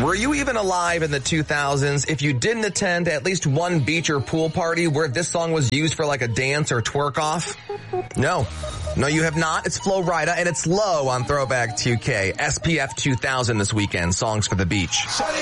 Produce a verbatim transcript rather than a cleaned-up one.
Were you even alive in the two thousands if you didn't attend at least one beach or pool party where this song was used for like a dance or twerk off? No. No, you have not. It's Flo Rida, and it's Low on Throwback two K. S P F two thousand this weekend. Songs for the beach.